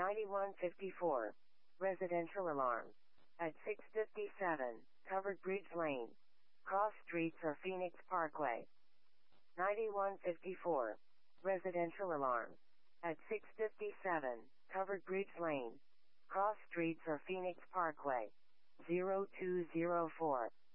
9154. Residential alarm. At 657, Covered Bridge Lane. Cross streets or Phoenix Parkway. 9154. Residential alarm. At 657, Covered Bridge Lane. Cross streets or Phoenix Parkway. 0204.